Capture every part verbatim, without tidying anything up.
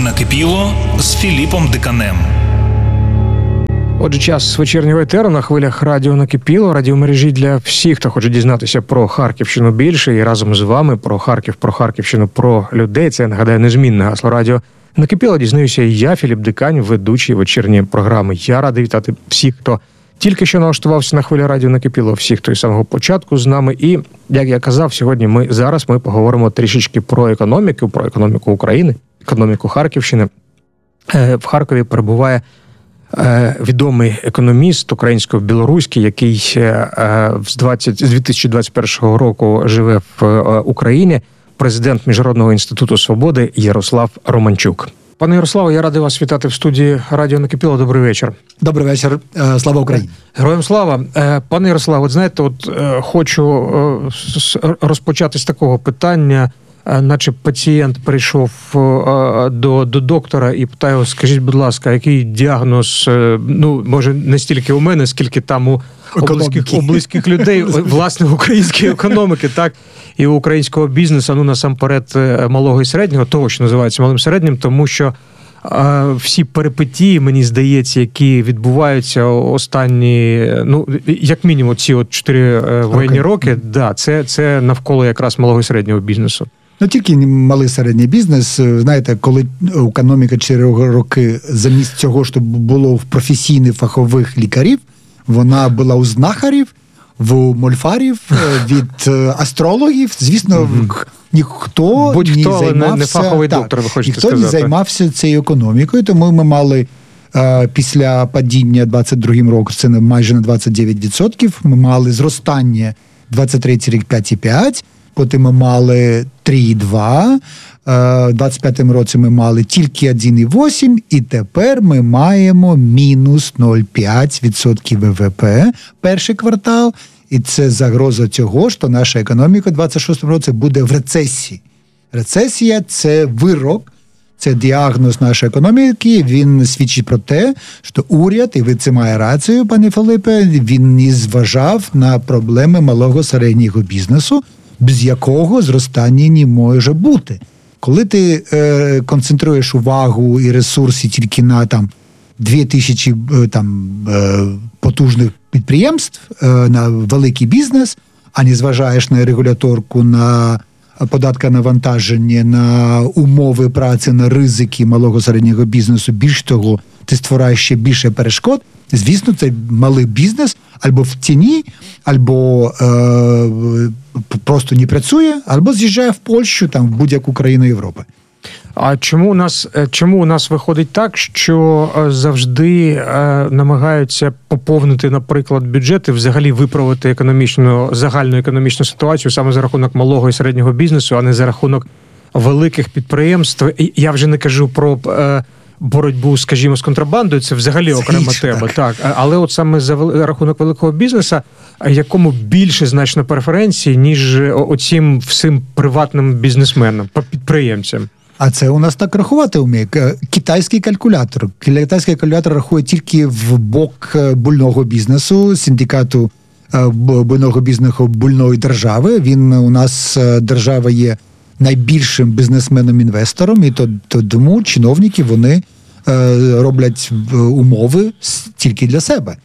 Накипіло з Філіпом Диканем. Отже, час вечірнього етеру на хвилях радіо Накипіло, радіомережі для всіх, хто хоче дізнатися про Харківщину більше, і разом з вами про Харків, про Харківщину, про людей. Це, нагадаю, незмінне гасло радіо Накипіло. Дізнаюся і я, Філіп Дикань, ведучий вечірньої програми. Я радий вітати всіх, хто тільки що налаштувався на хвилі радіо Накипіло, всіх, хто із самого початку з нами. І, як я казав, сьогодні ми зараз ми поговоримо трішечки про економіку, про економіку України, економіку Харківщини. В Харкові перебуває відомий економіст українсько-білоруський, який з дві тисячі двадцять першого року живе в Україні, президент Міжнародного інституту свободи Ярослав Романчук. Пане Ярославе, я радий вас вітати в студії радіо Накипіло. Добрий вечір. Добрий вечір. Слава Україні. Героям слава. Пане Ярославе, от знаєте, от хочу розпочати з такого питання. Наче пацієнт прийшов до, до доктора і питає: скажіть, будь ласка, який діагноз, ну, може, не стільки у мене, скільки там у близьких, у близьких людей, власне, української економіки, так, і у українського бізнесу, ну, насамперед, малого і середнього, того, що називається малим середнім, тому що а, всі перипетії, мені здається, які відбуваються останні, ну, як мінімум, ці от чотири воєнні роки, okay. да, це, це навколо якраз малого і середнього бізнесу. Ну, тільки малий середній бізнес. Знаєте, коли економіка чотири роки замість цього, щоб було в професійних фахових лікарів, вона була у знахарів, в мольфарів, від астрологів. Звісно, mm-hmm. ніхто Будь-хто, не займався... не, не фаховий так, доктор, ви хочете ніхто сказати. Ніхто не займався цією економікою, тому ми мали е, після падіння двадцять другим року, це майже на двадцять дев'ять відсотків, ми мали зростання двадцять третій рік п'ять цілих п'ять десятих, потім ми мали три цілих два, в двадцять п'ятому році ми мали тільки один цілих вісім, і тепер ми маємо мінус нуль цілих п'ять відсотків ВВП перший квартал, і це загроза цього, що наша економіка в двадцять шостому році буде в рецесії. Рецесія – це вирок, це діагноз нашої економіки, він свідчить про те, що уряд, і ви це має рацію, пане Филипе, він не зважав на проблеми малого середнього бізнесу, без якого зростання не може бути. Коли ти е, концентруєш увагу і ресурси тільки на там дві тисячі там е, потужних підприємств, е, на великий бізнес, а не зважаєш на регуляторку, на податки навантаження, на умови праці, на ризики малого середнього бізнесу, більш того, ти створюєш ще більше перешкод, звісно, це малий бізнес або в тіні, або е, просто не працює, або з'їжджає в Польщу, там, в будь-яку країну Європи. А чому у нас, чому у нас виходить так, що завжди е, намагаються поповнити, наприклад, бюджети, взагалі виправити економічну, загальну економічну ситуацію саме за рахунок малого і середнього бізнесу, а не за рахунок великих підприємств? Я вже не кажу про е, боротьбу, скажімо, з контрабандою, це взагалі окрема Це тема. так. Так. Але от саме за рахунок великого бізнесу, якому більше значно преференцій, ніж оцім всім приватним бізнесменам, підприємцям. А це у нас так рахувати вміє. Китайський калькулятор. Китайський калькулятор рахує тільки в бок бульного бізнесу, синдикату бульного бізнесу бульної держави. Він у нас, держава є найбільшим бізнесменом-інвестором, і то, то тому чиновники, вони е, роблять умови тільки для себе.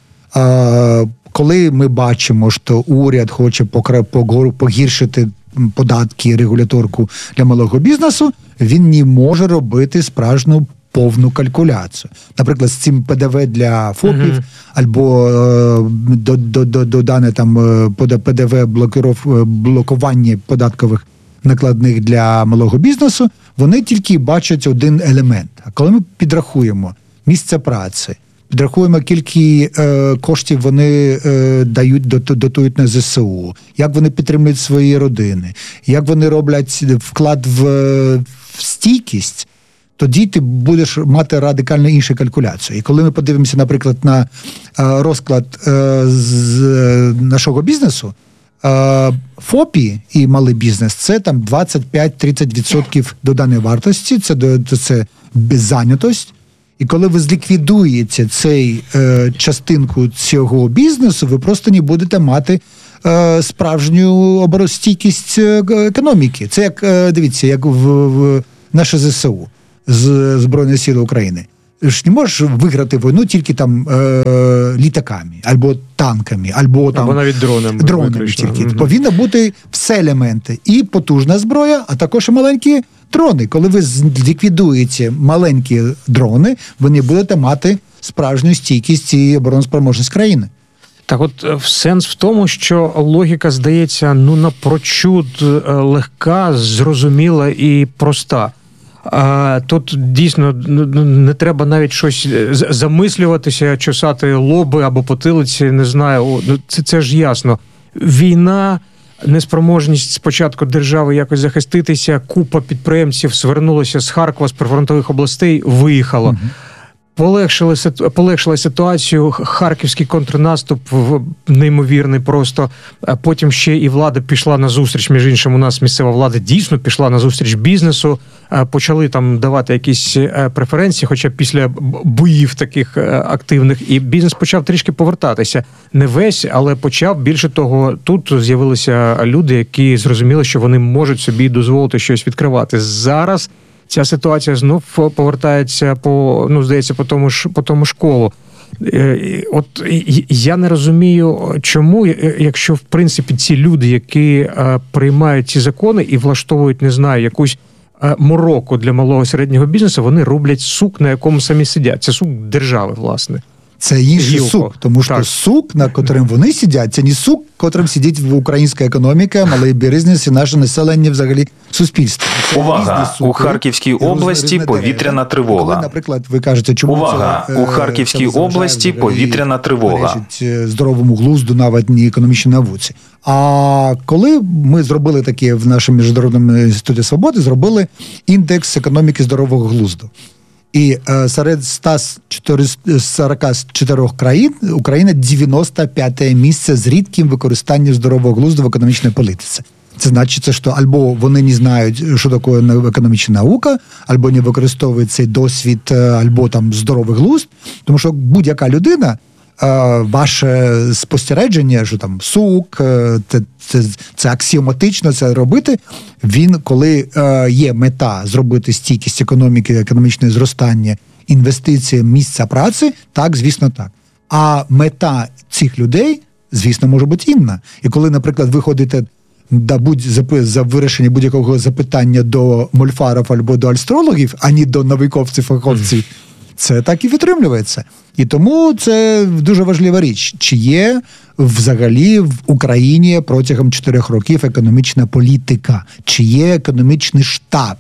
А коли ми бачимо, що уряд хоче погіршити податки, регуляторку для малого бізнесу, він не може робити справжню повну калькуляцію. Наприклад, з цим ПДВ для ФОПів, uh-huh. або е, до, до, до, додане там ПДВ блокиров, блокування податкових накладних для малого бізнесу, вони тільки бачать один елемент. А коли ми підрахуємо місце праці, підрахуємо, скільки е, коштів вони е, дають, дотують на ЗСУ, як вони підтримують свої родини, як вони роблять вклад в, в стійкість, тоді ти будеш мати радикально іншу калькуляцію. І коли ми подивимося, наприклад, на е, розклад е, з е, нашого бізнесу, е, ФОПі і малий бізнес – це там двадцять п'ять - тридцять відсотків доданої вартості, це, це беззайнятість. І коли ви зліквідуєте цей е, частинку цього бізнесу, ви просто не будете мати е, справжню оборостійкість економіки. Це як, е, дивіться, як в, в наше ЗСУ. з Збройних сил України. Ж не можеш виграти війну тільки там е, літаками, або танками, або там або навіть дронами. Дронами тільки. Угу. Повинно бути все елементи. І потужна зброя, а також і маленькі дрони. Коли ви ліквідуєте маленькі дрони, ви не будете мати справжню стійкість і обороноспроможність країни. Так от сенс в тому, що логіка здається, ну, напрочуд легка, зрозуміла і проста. А тут дійсно не треба навіть щось замислюватися, чесати лоби або потилиці, не знаю, це, це ж ясно. Війна, неспроможність спочатку держави якось захиститися, купа підприємців звернулося з Харкова, з прифронтових областей, виїхало. Угу. Полегшили, полегшили ситуацію, харківський контрнаступ неймовірний просто. Потім ще і влада пішла на зустріч, між іншим у нас місцева влада дійсно пішла на зустріч бізнесу, почали там давати якісь преференції, хоча після боїв таких активних, і бізнес почав трішки повертатися. Не весь, але почав. Більше того, тут з'явилися люди, які зрозуміли, що вони можуть собі дозволити щось відкривати. Зараз ця ситуація знов повертається по, ну, здається, по тому ж, по тому школу. От я не розумію, чому, якщо, в принципі, ці люди, які приймають ці закони і влаштовують, не знаю, якусь мороку для малого і середнього бізнесу, вони роблять сук, на якому самі сидять. Це сук держави, власне. Це інший сук, тому що так. Сук, на котрим вони сидять, це не сук, котрим сидить українська економіка, малий бізнес і наше населення взагалі суспільство. Це Увага! У Харківській області повітряна тривога. Коли, наприклад, ви кажете, чому Увага! це, у Харківській області повітряна тривога. Здоровому глузду, навіть не економічній науці. А коли ми зробили таке в нашому Міжнародному інституті свободи, зробили індекс економіки здорового глузду. І е, серед ста сорок чотири країн Україна дев'яносто п'яте місце з рідким використанням здорового глузду в економічній політиці. Це значить, що або вони не знають, що таке економічна наука, або не використовують цей досвід, або там здоровий глузд, тому що будь-яка людина, ваше спостереження, що там сук, це, це, це аксіоматично це робити, він, коли є мета зробити стійкість економіки, економічне зростання, інвестиції, місця праці, так, звісно, так. А мета цих людей, звісно, може бути інна. І коли, наприклад, ви ходите да будь за вирішення будь-якого запитання до мольфарів або до астрологів, а не до науковців-фаховців, це так і витримлюється. І тому це дуже важлива річ. Чи є взагалі в Україні протягом чотирьох років економічна політика? Чи є економічний штаб?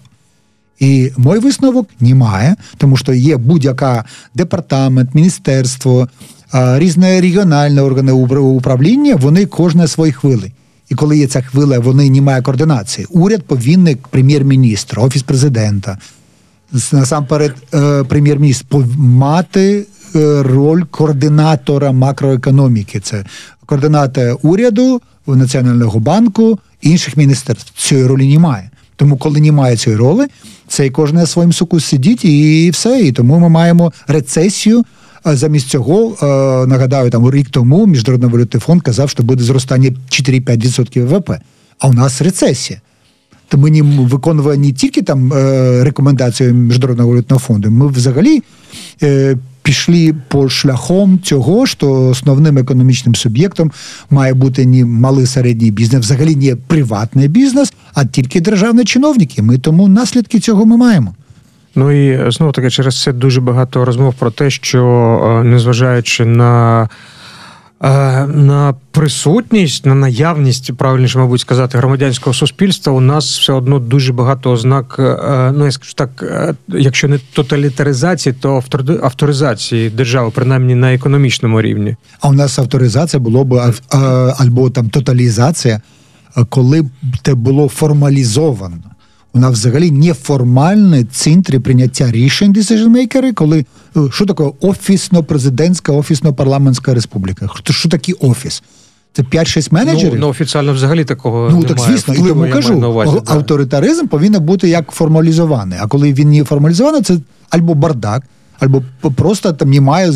І мій висновок – немає, тому що є будь-яка департамент, міністерство, різні регіональні органи управління, вони кожна свої хвилі. І коли є ця хвиля, вони не мають координації. Уряд повинен прем'єр-міністр, офіс президента, насамперед прем'єр-міністр мати роль координатора макроекономіки. Це координатор уряду, Національного банку, інших міністерств. Цієї ролі немає. Тому коли немає цієї ролі, це і кожен на своєму суку сидить і все. І тому ми маємо рецесію. Замість цього, нагадаю, там рік тому Міжнародний валютний фонд казав, що буде зростання чотири-п'ять відсотків ВВП. А у нас рецесія. То ми не виконуємо не тільки там рекомендації Міжнародного валютного фонду, ми взагалі пішли по шляхом цього, що основним економічним суб'єктом має бути не малий середній бізнес, взагалі не приватний бізнес, а тільки державні чиновники. Ми тому наслідки цього ми маємо. Ну і знову таки через це дуже багато розмов про те, що незважаючи на, на присутність, на наявність, правильніше, мабуть, сказати, громадянського суспільства, у нас все одно дуже багато ознак, ну я скажу так, якщо не тоталітаризації, то авторизації держави, принаймні на економічному рівні. А у нас авторизація було б, або там тоталізація, коли б це було формалізовано. У нас взагалі неформальні центри прийняття рішень decision-makers, коли, що таке офісно-президентська, офісно-парламентська республіка? Що таке офіс? Це п'ять-шість менеджерів? Ну, ну офіціально взагалі такого ну, немає. Так, звісно, і тому кажу, увазі, авторитаризм да. повинен бути як формалізований. А коли він не формалізований, це або бардак, або просто там немає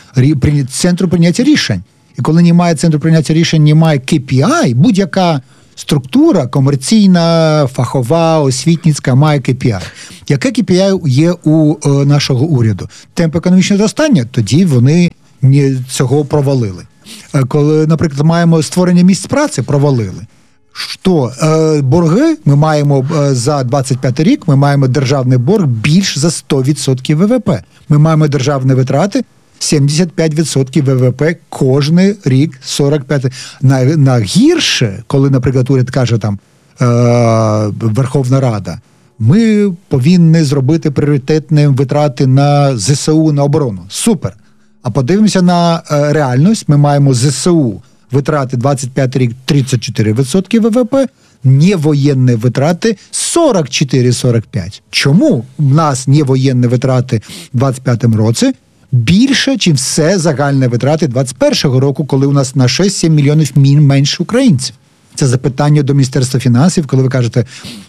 центру прийняття рішень. І коли немає центру прийняття рішень, немає кей пі ай, будь-яка структура комерційна, фахова, освітницька має кей пі ай. Яке кей пі ай є у е, нашого уряду? Темп економічного зростання, тоді вони ні, цього провалили. Е, коли, наприклад, маємо створення місць праці, провалили. Що? Е, борги ми маємо е, за двадцять п'ятий рік, ми маємо державний борг більш за сто відсотків ве ве пе. Ми маємо державні витрати сімдесят п'ять відсотків ве ве пе кожний рік, сорок п'ять. На, на гірше, коли, наприклад, уряд каже там е, Верховна Рада, ми повинні зробити пріоритетним витрати на зе се у, на оборону. Супер. А подивимося на е, реальність. Ми маємо зе се у витрати двадцять п'ятий рік тридцять чотири відсотки ве ве пе, невоєнні витрати сорок чотири - сорок п'ять. Чому в нас невоєнні витрати в двадцять п'ятому році більше, ніж все загальні витрати двадцять першого року, коли у нас на шість-сім мільйонів менше українців? Це запитання до Міністерства фінансів, коли ви кажете,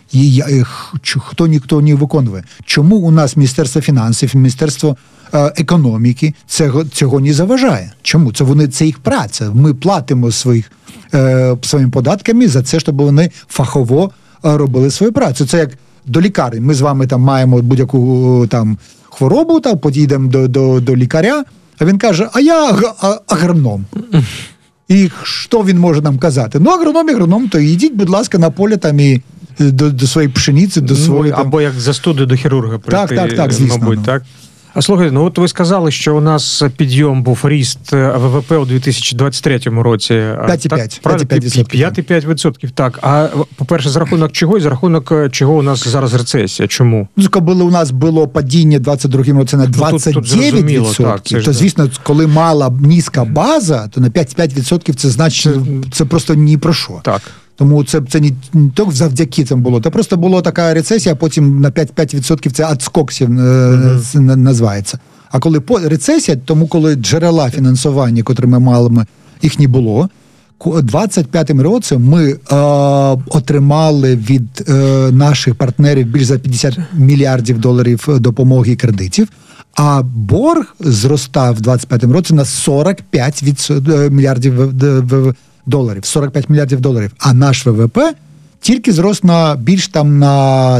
хто ніхто не виконує. Чому у нас Міністерство фінансів, Міністерство е, економіки цього, цього не заважає? Чому? Це вони, це їх праця. Ми платимо своїх, е, своїми податками за це, щоб вони фахово е, робили свою працю. Це як до лікарні. Ми з вами там маємо будь-яку там хворобу, там підійдемо до, до, до лікаря, а він каже, а я агроном. І що він може нам казати? Ну, агроном, агроном, то йдіть, будь ласка, на поле там і до, до своєї пшениці, до своєї... Ну, або як застуди до хірурга прийти, так, так, так, звісно, мабуть, ну. так? А слухайте, ну от ви сказали, що у нас підйом був ріст ве ве пе у дві тисячі двадцять третьому році. п'ять цілих п'ять відсотків. п'ять цілих п'ять відсотків, так. А, по-перше, за рахунок чого і за рахунок чого у нас зараз рецесія? Чому? Ну, коли у нас було падіння в двадцять другому році на двадцять дев'ять відсотків, то, звісно, коли мала низька база, то на п'ять цілих п'ять відсотків це значить, це, це просто ні про що. Так. Тому це, це не, не тільки завдяки цьому було, це просто була така рецесія, а потім на п'ять цілих п'ять відсотків це відскоксів mm-hmm. називається. А коли по, рецесія, тому коли джерела фінансування, котрі ми мали, їх не було, у двадцять п'ятому році ми е, отримали від е, наших партнерів більш за п'ятдесят мільярдів доларів допомоги і кредитів, а борг зростав в двадцять п'ятому році на сорок п'ять мільярдів доларів. сорок п'ять мільярдів доларів. А наш ве ве пе тільки зрос на більш там на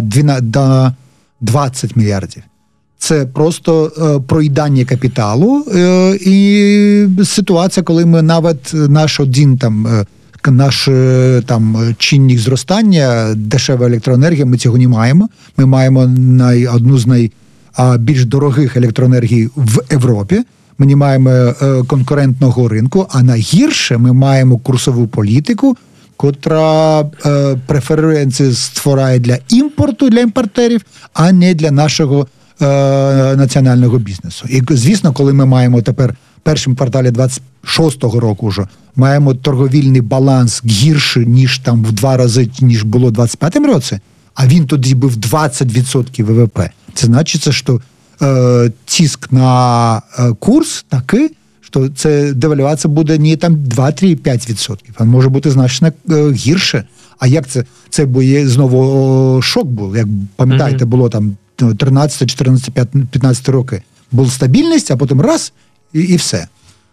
двадцять мільярдів. Це просто е, проїдання капіталу е, і ситуація, коли ми навіть наш один там, е, наш е, там чинник зростання, дешева електроенергія, ми цього не маємо. Ми маємо най, одну з найбільш дорогих електроенергій в Європі. Ми не маємо е, конкурентного ринку, а найгірше ми маємо курсову політику, котра е, преференції створює для імпорту, для імпортерів, а не для нашого національного бізнесу. І, звісно, коли ми маємо тепер в першому кварталі двадцять шостого року вже, маємо торговільний баланс гірший, ніж там в два рази, ніж було в двадцять п'ятому році, а він тоді був двадцять відсотків ве ве пе. Це значить, що е, тиск на е, курс такий, що це девальвація буде не там два-три-п'ять відсотків, а може бути значно е, гірше. А як це? Це буде знову о, шок був. Як пам'ятаєте, mm-hmm. було там тринадцять, чотирнадцять, п'ятнадцять роки. Була стабільність, а потім раз і, і все.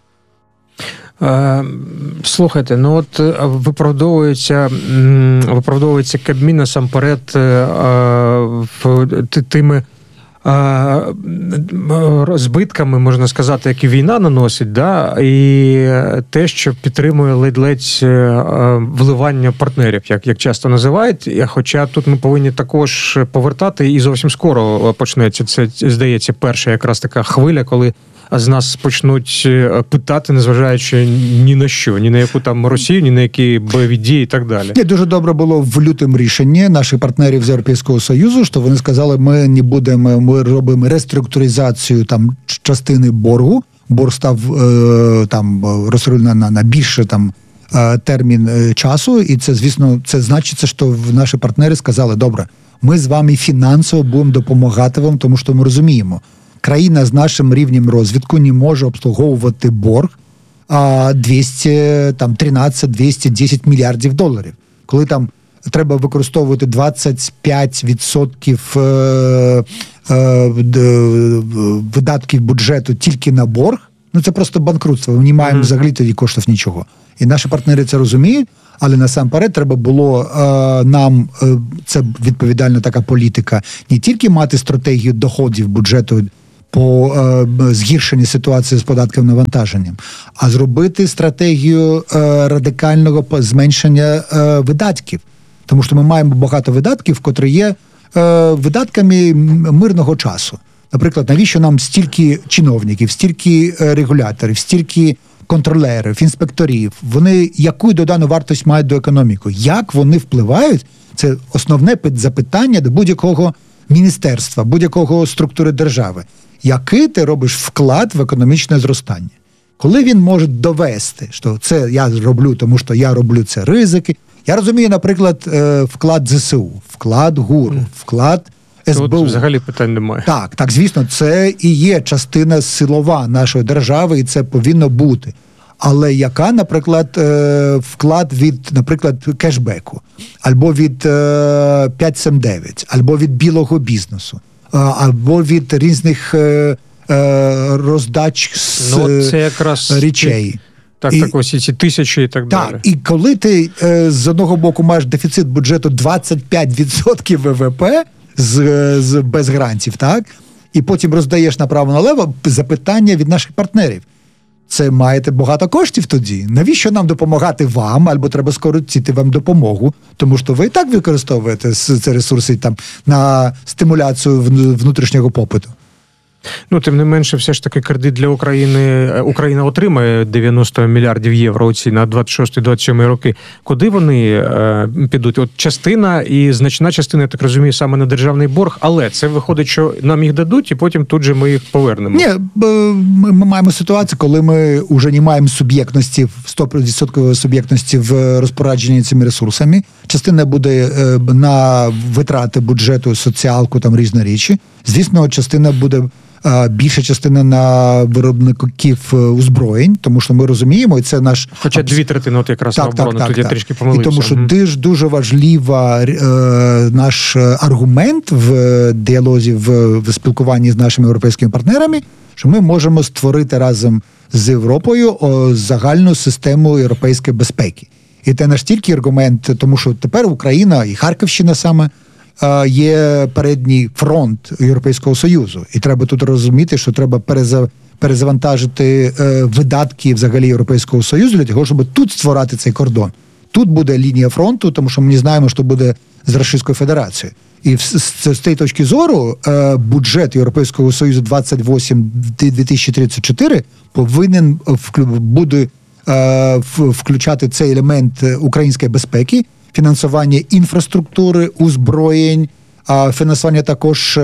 Е, слухайте, ну от виправдовується, виправдовується Кабмін насамперед е, тими збитками, можна сказати, які війна наносить, да, і те, що підтримує ледь-ледь вливання партнерів, як, як часто називають. Хоча тут ми повинні також повертати, і зовсім скоро почнеться, це, здається, перша якраз така хвиля, коли з нас почнуть питати, незважаючи ні на що, ні на яку там Росію, ні на які бойові дії і так далі. Ні, дуже добре було в лютому рішенні наших партнерів з Європейського Союзу, що вони сказали, ми не будемо, ми робимо реструктуризацію там частини боргу. Борг став е, там розрахований на, на більше там е, термін е, часу, і це, звісно, це значить, що наші партнери сказали, добре, ми з вами фінансово будемо допомагати вам, тому що ми розуміємо, країна з нашим рівнем розвитку не може обслуговувати борг а, двісті тринадцять - двісті десять мільярдів доларів. Коли там треба використовувати двадцять п'ять відсотків е, е, видатків бюджету тільки на борг, ну це просто банкрутство. Ми не маємо mm-hmm. взагалі тоді коштів нічого. І наші партнери це розуміють, Але насамперед треба було е, нам, е, це відповідальна така політика, не тільки мати стратегію доходів бюджету по е, згіршенні ситуації з податковим навантаженням, а зробити стратегію е, радикального зменшення е, видатків. Тому що ми маємо багато видатків, котрі є е, видатками мирного часу. Наприклад, навіщо нам стільки чиновників, стільки е, регуляторів, стільки контролерів, інспекторів? Вони яку додану вартість мають до економіки? Як вони впливають? Це основне запитання до будь-якого міністерства, будь-якого структури держави. Який ти робиш вклад в економічне зростання? Коли він може довести, що це я роблю, тому що я роблю це ризики. Я розумію, наприклад, вклад ЗСУ, вклад ГУРу, вклад ес бе у. Тут взагалі питань немає. Так, так, звісно, це і є частина силова нашої держави, і це повинно бути. Але яка, наприклад, вклад від, наприклад, кешбеку, або від п'ять сім дев'ять, або від білого бізнесу, або від різних роздач з ну, це якраз речей. Так, і, так, ось і ці тисячі і так, так далі. Так, і коли ти з одного боку маєш дефіцит бюджету двадцять п'ять відсотків ВВП з, з, без грантів, так? І потім роздаєш направо-налево запитання від наших партнерів. Це маєте багато коштів тоді. Навіщо нам допомагати вам, або треба скоротити вам допомогу, тому що ви і так використовуєте ці ресурси там на стимуляцію внутрішнього попиту. Ну, тим не менше, все ж таки кредит для України, Україна отримає дев'яносто мільярдів євро оці на двадцять шостий - двадцять сьомий роки. Куди вони е, підуть? От частина і значна частина, я так розумію, саме на державний борг, але це виходить, що нам їх дадуть, і потім тут же ми їх повернемо. Ні, ми, ми маємо ситуацію, коли ми вже не маємо суб'єктності, сто відсотків суб'єктності в розпорядженні цими ресурсами. Частина буде е, на витрати бюджету, соціалку, там різні речі. Звісно, частина буде більша частина на виробників озброєнь, тому що ми розуміємо, і це наш... Хоча дві третини от якраз так, на оборону, так, тут так, я трішки помилився. І тому що дуже, дуже важлива е, наш аргумент в діалозі, в, в спілкуванні з нашими європейськими партнерами, що ми можемо створити разом з Європою о, загальну систему європейської безпеки. І це наш тільки аргумент, тому що тепер Україна і Харківщина саме є передній фронт Європейського Союзу. І треба тут розуміти, що треба перезавантажити видатки взагалі Європейського Союзу для того, щоб тут створити цей кордон. Тут буде лінія фронту, тому що ми не знаємо, що буде з Російською Федерацією. І з цієї точки зору бюджет Європейського Союзу двадцять вісім - дві тисячі тридцять чотири повинен буде включати цей елемент української безпеки, фінансування інфраструктури, озброєнь, фінансування також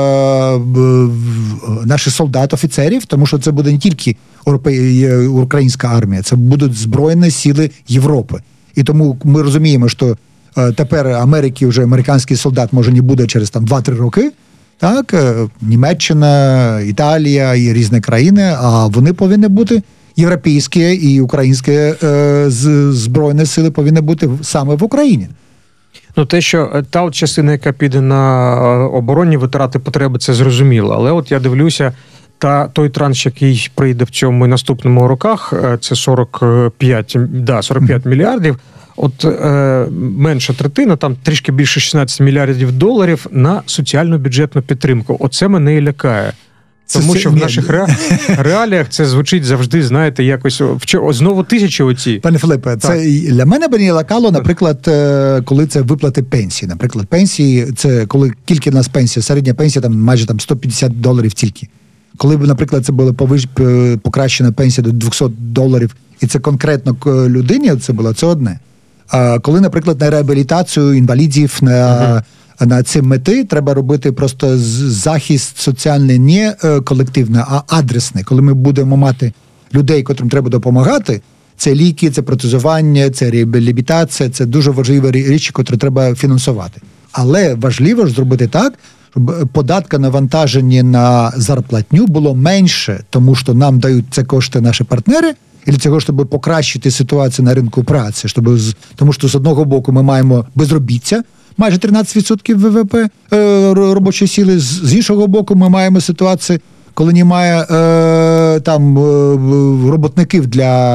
наших солдат, офіцерів, тому що це буде не тільки українська армія, це будуть Збройні сили Європи. І тому ми розуміємо, що тепер Америки вже американський солдат може не буде через там два-три роки, так, Німеччина, Італія і різні країни, а вони повинні бути європейські і українські е, збройні сили повинні бути саме в Україні. Ну, те, що та от частина, яка піде на оборонні витрати потреби, це зрозуміло. Але от я дивлюся, та той транш, який прийде в цьому і наступному роках, це сорок п'ять, да, сорок п'ять mm-hmm. мільярдів. От е, менша третина, там трішки більше шістнадцять мільярдів доларів на соціальну бюджетну підтримку. Оце мене і лякає. Тому що в наших ре... реаліях це звучить завжди, знаєте, якось знову тисячі оці. Пане Филиппе, це для мене б не лякало, наприклад, коли це виплати пенсії. Наприклад, пенсії, це коли кілька в нас пенсія, середня пенсія там майже там сто п'ятдесят доларів тільки. Коли б, наприклад, це була повищ... покращена пенсія до двісті доларів, і це конкретно людині це було, це одне. А коли, наприклад, на реабілітацію інвалідів, на... Uh-huh. На ці мети треба робити просто захист соціальний, не колективний, а адресний. Коли ми будемо мати людей, котрим треба допомагати, це ліки, це протезування, це реабілітація, це дуже важливі речі, котрі треба фінансувати. Але важливо ж зробити так, щоб податка навантаження на зарплатню було менше, тому що нам дають це кошти наші партнери, і для цього, щоб покращити ситуацію на ринку праці, щоб, тому що з одного боку ми маємо безробіття, майже тринадцять відсотків ВВП е, робочої сили. З іншого боку, ми маємо ситуацію, коли немає е, там е, роботників для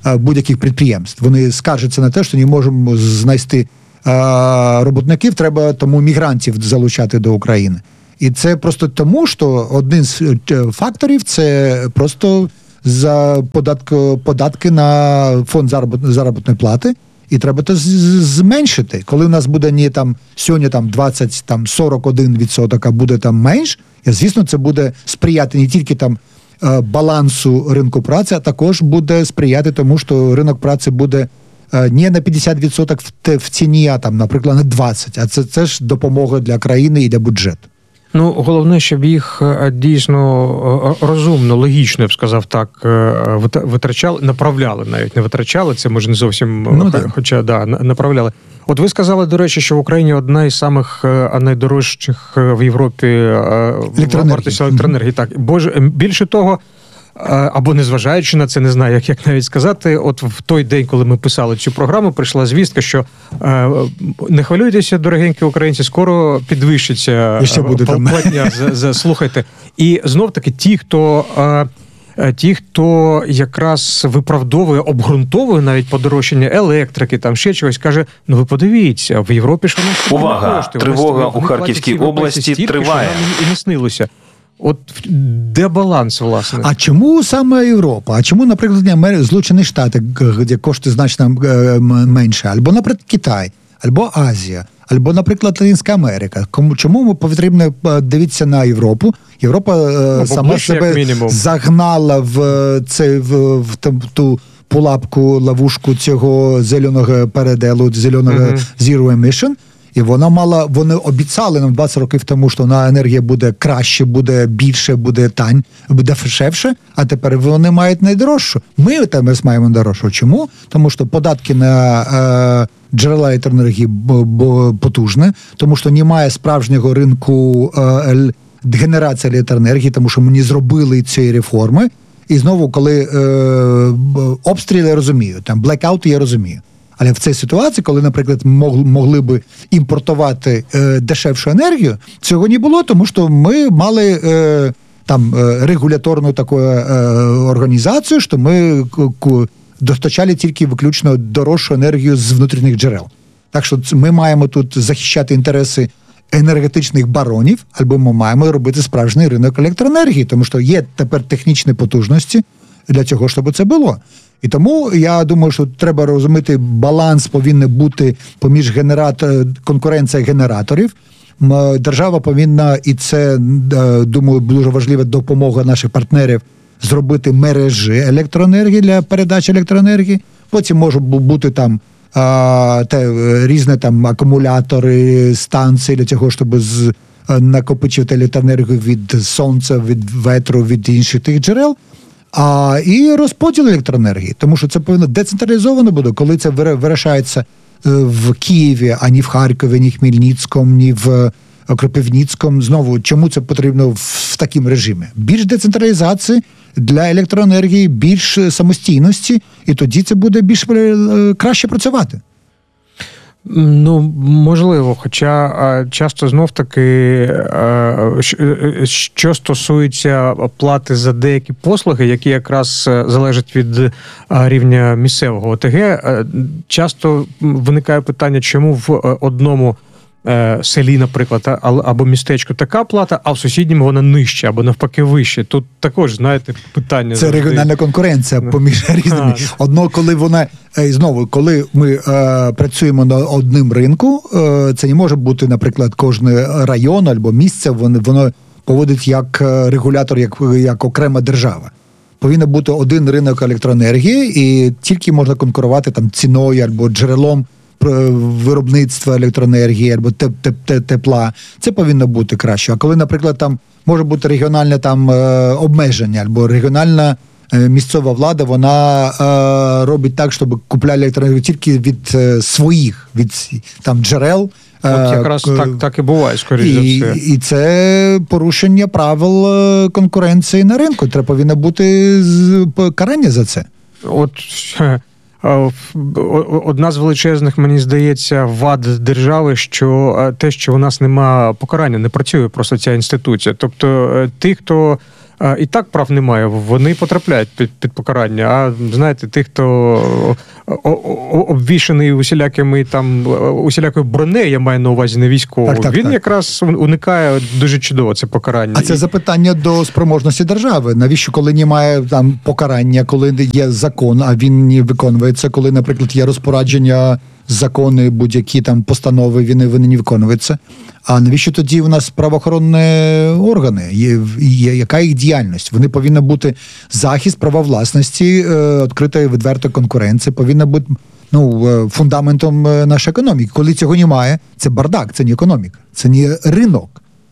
будь-яких підприємств. Вони скаржаться на те, що не можемо знайти робітників, треба тому мігрантів залучати до України. І це просто тому, що один з факторів – це просто за податки, податки на фонд заробітної плати, і треба це зменшити. Коли у нас буде не там сьогодні там двадцять, там сорок один відсоток, а буде там менш, і, звісно, це буде сприяти не тільки там балансу ринку праці, а також буде сприяти тому, що ринок праці буде не на п'ятдесят відсотків в ціні, а там, наприклад, на двадцять. А це, це ж допомога для країни і для бюджету. Ну, головне, щоб їх дійсно розумно, логічно, я б сказав так, витрачали, направляли навіть, не витрачали, це може не зовсім, ну, хоча, да, направляли. От ви сказали, до речі, що в Україні одна із самих найдорожчих в Європі вартість електроенергії. Так, боже, більше того, або незважаючи на це, не знаю, як, як навіть сказати, от в той день, коли ми писали цю програму, прийшла звістка, що е, не хвилюйтеся, дорогенькі українці, скоро підвищиться платня за, за, слухайте. І знов-таки ті, хто... Е, Ті, хто якраз виправдовує, обґрунтовує навіть подорожчання електрики, там ще чогось, каже, ну ви подивіться, в Європі що нас Увага, коштує. тривога у Харківській області стільки, триває. Що нам і не снилося. От де баланс, власне? А чому саме Європа? А чому, наприклад, Злучені Штати, де кошти значно менше? Або, наприклад, Китай, або Азія, або, наприклад, Латинська Америка. Чому ми потрібно дивитися на Європу? Європа ну, сама себе загнала в, це, в, в, в ту пулапку, ловушку цього зеленого переделу, зеленого uh-huh. Zero Emission. І вона мала, вони обіцяли нам двадцять років тому, що на енергія буде краще, буде більше, буде тань, буде дешевше, а тепер вони мають найдорожчу. Ми там маємо дорожчу. Чому? Тому що податки на е, джерела електроенергії б, б, потужні, тому що немає справжнього ринку е, генерації електроенергії, тому що ми не зробили цієї реформи. І знову, коли е, обстріли, я розумію, там блекаути, я розумію. Але в цій ситуації, коли, наприклад, могли би імпортувати е, дешевшу енергію, цього не було, тому що ми мали е, там е, регуляторну таку е, організацію, що ми к, достачали тільки виключно дорожчу енергію з внутрішніх джерел. Так що ми маємо тут захищати інтереси енергетичних баронів, або ми маємо робити справжній ринок електроенергії, тому що є тепер технічні потужності для цього, щоб це було. І тому я думаю, що треба розуміти, баланс повинен бути поміж генератор, конкуренція генераторів. Держава повинна, і це, думаю, дуже важлива допомога наших партнерів, зробити мережі електроенергії для передачі електроенергії. Потім можуть бути там а, те, різні там акумулятори, станції для того, щоб з, накопичувати електроенергію від сонця, від ветру, від інших тих джерел. А, і розподіл електроенергії, тому що це повинно децентралізовано буде, коли це вирішається в Києві, а не в Харкові, ні в Хмельницькому, ні в Кропивницькому. Знову, чому це потрібно в такому режимі? Більш децентралізації для електроенергії, більш самостійності, і тоді це буде більш краще працювати. Ну, можливо, хоча часто знов-таки, що стосується плати за деякі послуги, які якраз залежать від рівня місцевого ОТГ, часто виникає питання, чому в одному селі, наприклад, або містечку така плата, а в сусідньому вона нижча, або навпаки вище. Тут також, знаєте, питання... Це завжди... регіональна конкуренція поміж різними. Одно, коли вона... Знову, коли ми е, працюємо на одним ринку, е, це не може бути, наприклад, кожен район або місце, воно, воно поводить як регулятор, як, як окрема держава. Повинен бути один ринок електроенергії, і тільки можна конкурувати там ціною або джерелом виробництва електроенергії або тепла, це повинно бути краще. А коли, наприклад, там може бути регіональне там обмеження або регіональна місцева влада, вона робить так, щоб купляли електроенергію тільки від своїх, від там джерел. От якраз к... так, так і буває, скоріше за все. І це порушення правил конкуренції на ринку. Треба повинно бути карання за це. От одна з величезних, мені здається, вад держави, що те, що у нас нема покарання, не працює просто ця інституція. Тобто ті, хто і так прав немає, вони потрапляють під, під покарання. А знаєте, тих, хто обвішаний усілякими там усілякою бронею, я маю на увазі не військову, так, так, він так. якраз уникає дуже чудово це покарання. А це і... запитання до спроможності держави. Навіщо, коли немає там покарання, коли є закон, а він не виконується, коли, наприклад, є розпорядження, закони, будь-які там постанови, вони, вони не виконуються. А навіщо тоді у нас правоохоронні органи? Є, є, яка їх діяльність? Вони повинні бути захист права власності, е, відкрита і відверта конкуренція, повинна бути ну, фундаментом нашої економіки. Коли цього немає, це бардак, це не економіка, це не ринок.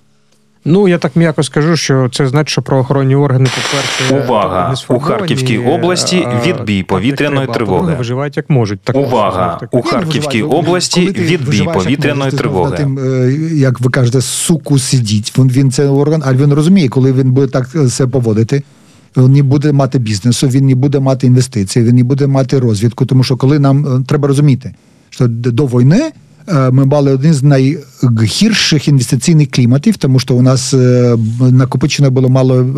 Ну, я так м'яко скажу, що це значить, що правоохоронні органи, по-перше, Увага! У Харківській області відбій повітряної тривоги. Виживають як можуть. Так, Увага! У Харківській області відбій повітряної тривоги. Тим, як ви кажете, суку сидіть. Він, він це орган, але він розуміє, коли він буде так себе поводити, він не буде мати бізнесу, він не буде мати інвестицій, він не буде мати розвідку, тому що коли нам, треба розуміти, що до війни ми мали один з найгірших інвестиційних кліматів, тому що у нас накопичено було мало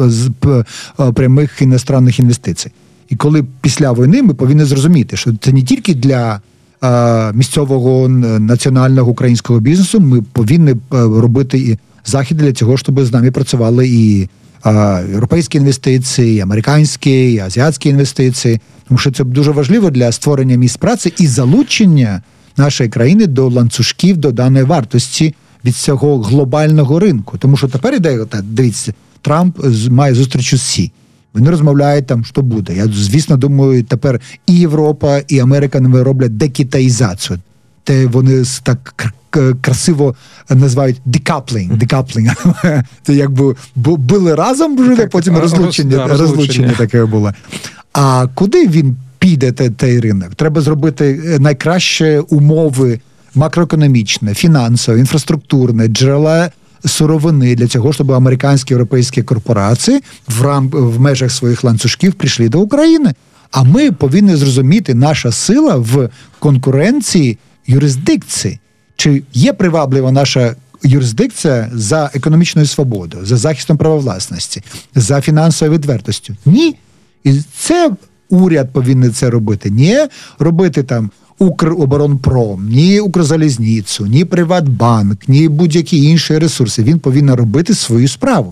прямих іностранних інвестицій. І коли після війни ми повинні зрозуміти, що це не тільки для місцевого національного українського бізнесу, ми повинні робити і заходи для цього, щоб з нами працювали і європейські інвестиції, і американські, і азіатські інвестиції, тому що це дуже важливо для створення місць праці і залучення нашої країни до ланцюжків доданої вартості від цього глобального ринку. Тому що тепер іде, дивіться, Трамп має зустріч з Сі. Вони розмовляють там, що буде. Я, звісно, думаю, тепер і Європа, і Америка не роблять декитаїзацію. Те вони так красиво називають decoupling. decoupling. Це якби були разом, вже, потім розлучення, розлучення таке було. А куди він піде той ринок? Треба зробити найкращі умови макроекономічні, фінансові, інфраструктурні, джерела сировини для цього, щоб американські, європейські корпорації в, рам... в межах своїх ланцюжків прийшли до України. А ми повинні зрозуміти, наша сила в конкуренції юрисдикції. Чи є приваблива наша юрисдикція за економічною свободою, за захистом права власності, за фінансовою відвертостю? Ні. І це уряд повинен це робити. Не робити там Укроборонпром, ні Укрзалізницю, ні Приватбанк, ні будь-які інші ресурси. Він повинен робити свою справу.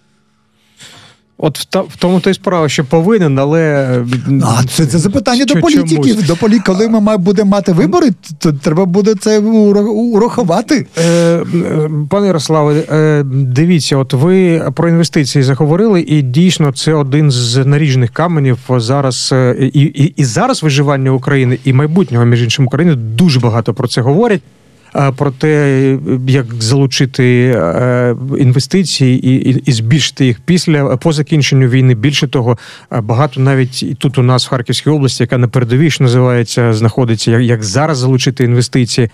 От в, та, в тому то й справа, що повинен, але... А це, це запитання Ч- до політиків. чомусь. До полі... Коли ми будемо мати вибори, то треба буде це урахувати. Е, пане Ярославе, е, дивіться, от ви про інвестиції заговорили, і дійсно це один з наріжних каменів зараз, і, і, і зараз виживання України, і майбутнього, між іншим, України дуже багато про це говорять. Про те, як залучити інвестиції і, і, і збільшити їх після, по закінченню війни. Більше того, багато навіть і тут у нас в Харківській області, яка на передовій, що називається, знаходиться, як, як зараз залучити інвестиції.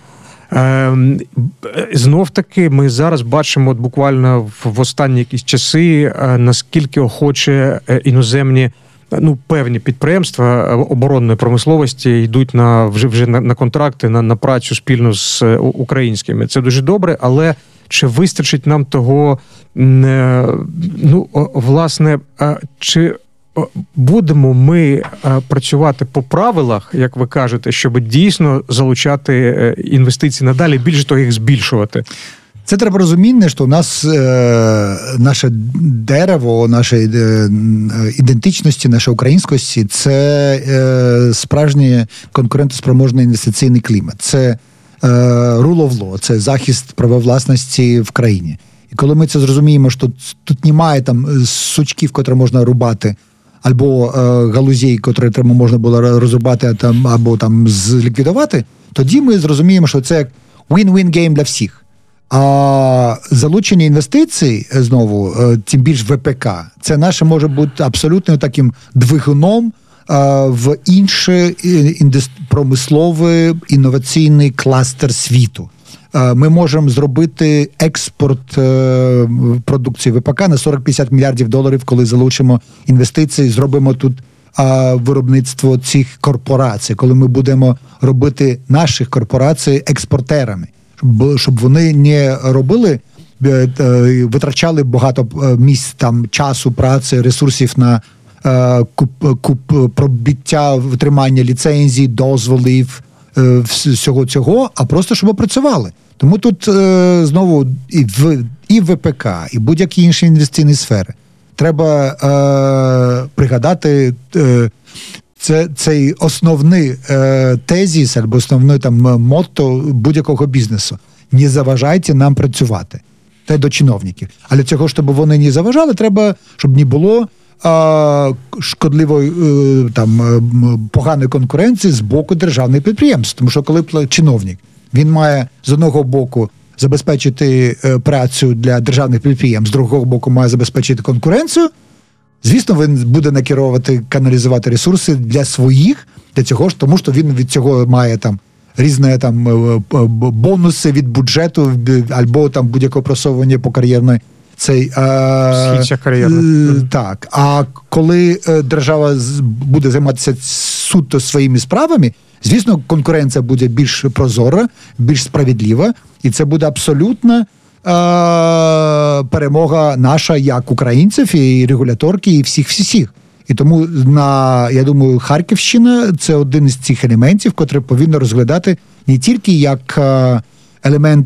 Знов таки, ми зараз бачимо от буквально в, в останні якісь часи, наскільки охоче іноземні ну, певні підприємства оборонної промисловості йдуть на вже вже на, на контракти, на, на працю спільно з українськими. Це дуже добре, але чи вистачить нам того, ну, власне, чи будемо ми працювати по правилах, як ви кажете, щоб дійсно залучати інвестиції надалі, більше того, їх збільшувати? Це треба розуміння, що у нас е, наше дерево, нашої е, ідентичності, нашої українськості – це е, справжній конкурентоспроможний інвестиційний клімат. Це е, rule of law, це захист права власності в країні. І коли ми це зрозуміємо, що тут немає там сучків, котрі можна рубати, або е, галузей, котрі треба можна було розрубати там, або там зліквідувати, тоді ми зрозуміємо, що це win-win game для всіх. А залучення інвестицій, знову, тим більш ВПК, це наше може бути абсолютно таким двигуном в інший промисловий інноваційний кластер світу. Ми можемо зробити експорт продукції ВПК на сорок-п'ятдесят мільярдів доларів, коли залучимо інвестиції, зробимо тут виробництво цих корпорацій, коли ми будемо робити наших корпорацій експортерами. Щоб вони не робили витрачали багато місць там часу, праці, ресурсів на куп, куп, пробиття, витримання ліцензій, дозволів, всього цього, а просто щоб працювали. Тому тут знову і в і ВПК, і будь-які інші інвестиційні сфери треба е, пригадати е, це, цей основний е, тезіс або основний там мотто будь-якого бізнесу. Не заважайте нам працювати. Та й до чиновників. Але цього, щоб вони не заважали, треба, щоб не було е, шкодливої е, там е, поганої конкуренції з боку державних підприємств. Тому що коли чиновник, він має з одного боку забезпечити е, працю для державних підприємств, з другого боку має забезпечити конкуренцію, звісно, він буде накерувати, каналізувати ресурси для своїх, для цього ж, тому що він від цього має там різні там бонуси від бюджету або там будь-якого просування по кар'єрної цей Східця кар'єрна. Так. А коли держава буде займатися суто своїми справами, звісно, конкуренція буде більш прозора, більш справедлива, і це буде абсолютно перемога наша як українців і регуляторки, і всіх-всіх. І тому, на, я думаю, Харківщина – це один із цих елементів, котрий повинно розглядати не тільки як елемент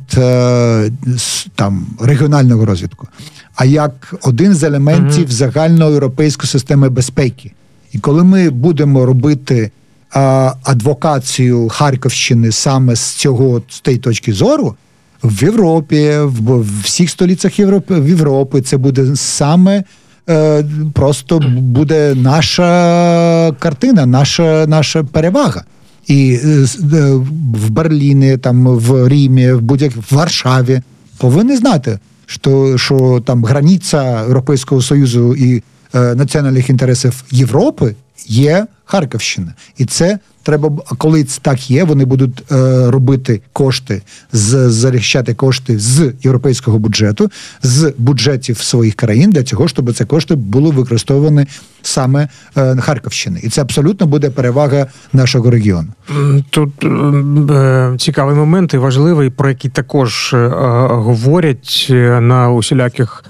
там, регіонального розвитку, а як один з елементів mm-hmm. загальноєвропейської системи безпеки. І коли ми будемо робити а, адвокацію Харківщини саме з цього, з тієї точки зору, в Європі, в, в всіх столицях Європи, в Європі це буде саме е, просто буде наша картина, наша, наша перевага. І е, в Берліні, там, в Римі, в будь-якій в Варшаві повинні знати, що, що там границя Європейського Союзу і е, національних інтересів Європи є Харківщина. І це треба, коли так є, вони будуть е, робити кошти, з, захищати кошти з європейського бюджету, з бюджетів своїх країн, для цього, щоб ці кошти були використовані саме е, Харківщини. І це абсолютно буде перевага нашого регіону. Тут е, цікавий момент і важливий, про який також е, говорять на усіляких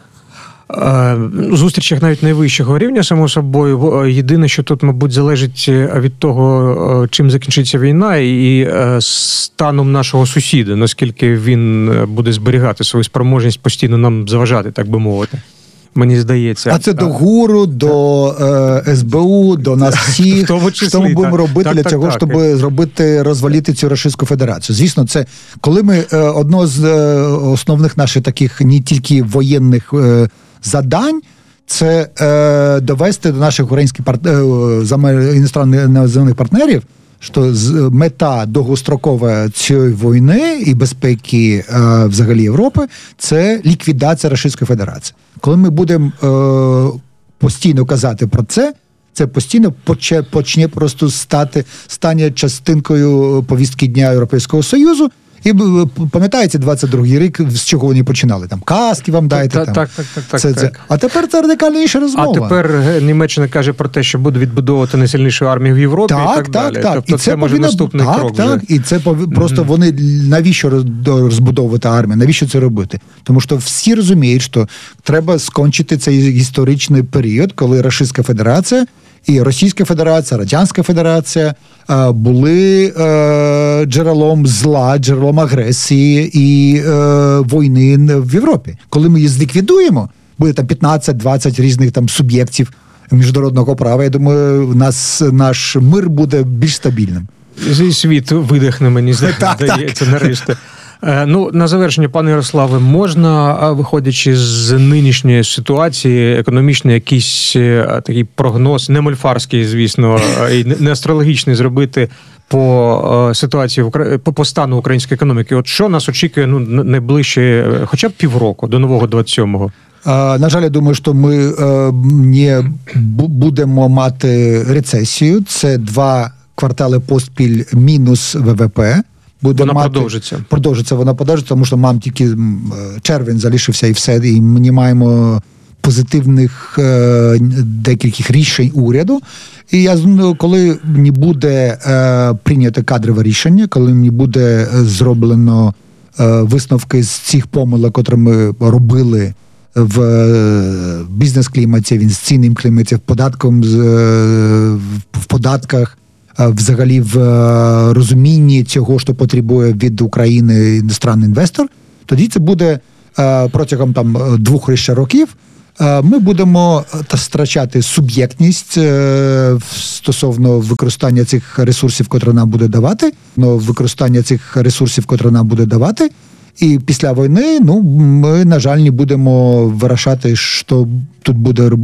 зустрічах навіть найвищого рівня, само собою. Єдине, що тут, мабуть, залежить від того, чим закінчиться війна і станом нашого сусіда, наскільки він буде зберігати свою спроможність постійно нам заважати, так би мовити. Мені здається. А це до ГУРу, до е, ес бе у, до нас всіх, що ми будемо робити так, для так, цього, так, щоб так. зробити, розвалити цю Російську Федерацію. Звісно, це коли ми, е, одно з е, основних наших таких не тільки воєнних е, задань, це е, довести до наших українських парт... е, іностранних партнерів, що мета довгострокова цієї війни і безпеки е, взагалі Європи – це ліквідація Російської Федерації. Коли ми будемо е, постійно казати про це, це постійно почне, почне просто стати, стане частинкою повістки дня Європейського Союзу. І пам'ятаєте, двадцять другий рік, з чого вони починали? Там каски вам дайте. Так, там. так, так, так, це, так. Це. А тепер це радикально інша розмова. А тепер Німеччина каже про те, що буде відбудовувати найсильнішу армію в Європі так, і так, так далі. Так, тобто і це, це може повинно... наступний так, крок. Так, вже. і це пов... mm-hmm. просто вони, навіщо розбудовувати армію, навіщо це робити? Тому що всі розуміють, що треба скончити цей історичний період, коли Російська Федерація і Російська Федерація, Радянська Федерація е, були е, джерелом зла, джерелом агресії і е, війни в Європі. Коли ми її зліквідуємо, буде там п'ятнадцять-двадцять різних там суб'єктів міжнародного права, я думаю, у нас наш мир буде більш стабільним. І світ видихне, мені здається, нарешті. Ну, на завершення, пане Ярославе, можна, виходячи з нинішньої ситуації, економічний якийсь такий прогноз, не мольфарський, звісно, і не астрологічний, зробити по ситуації, по стану української економіки? От що нас очікує ну, найближче, хоча б півроку, до нового двадцять сьомого? На жаль, я думаю, що ми не будемо мати рецесію. Це два квартали поспіль мінус ве ве пе. Буде вона мати, продовжиться. Продовжиться, вона продовжиться, тому що нам тільки червень залишився і все, і ми не маємо позитивних е, декількох рішень уряду. І я коли не буде е, прийнято кадрове рішення, коли не буде зроблено висновки з цих помилок, які ми робили в бізнес-кліматі, в інвестиційному кліматі, в податком, в податках, взагалі в розумінні цього, що потребує від України іностранний інвестор, тоді це буде протягом там двох-ще років. Ми будемо страчати суб'єктність стосовно використання цих ресурсів, котрі нам буде давати, но використання цих ресурсів, котрі нам буде давати. І після війни, ну, ми, на жаль, не будемо вирішати, що тут буде робити